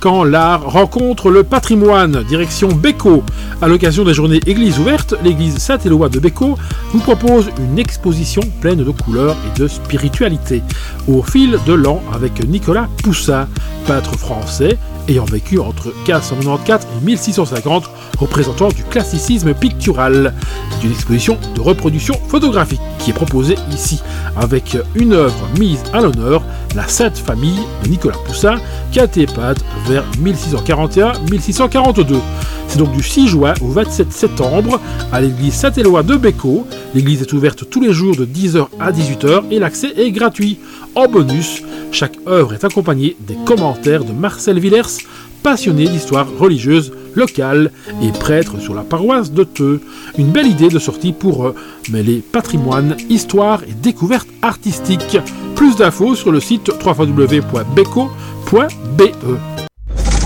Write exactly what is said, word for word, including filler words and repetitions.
quand l'art rencontre le patrimoine, direction Bécot. À l'occasion des journées Église ouverte, l'église Saint-Éloi de Bécot vous propose une exposition pleine de couleurs et de spiritualité. Au fil de l'an avec Nicolas Poussin, peintre français ayant vécu entre mille quatre cent quatre-vingt-quatorze et mille six cent cinquante, représentant du classicisme pictural. C'est une exposition de reproduction photographique qui est proposée ici, avec une œuvre mise à l'honneur, la Sainte Famille de Nicolas Poussin, qui a été peinte vers mille six cent quarante et un à mille six cent quarante-deux. C'est donc du six juin au vingt-sept septembre à l'église Saint-Éloi de Bécot. L'église est ouverte tous les jours de dix heures à dix-huit heures et l'accès est gratuit. En bonus, chaque œuvre est accompagnée des commentaires de Marcel Villers, passionné d'histoire religieuse locale et prêtre sur la paroisse de Theux. Une belle idée de sortie pour eux, mêler patrimoine, histoire et découverte artistique. Plus d'infos sur le site w w w point bécot point b e.